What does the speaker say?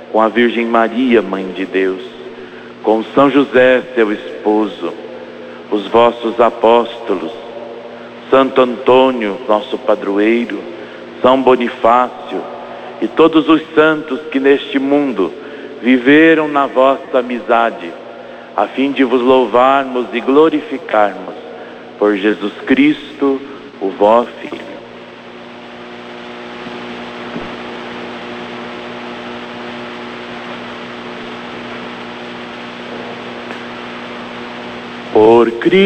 com a Virgem Maria, Mãe de Deus, com São José, seu esposo, os vossos apóstolos, Santo Antônio, nosso padroeiro, São Bonifácio e todos os santos que neste mundo viveram na vossa amizade, a fim de vos louvarmos e glorificarmos por Jesus Cristo, o vosso Filho. Por Cristo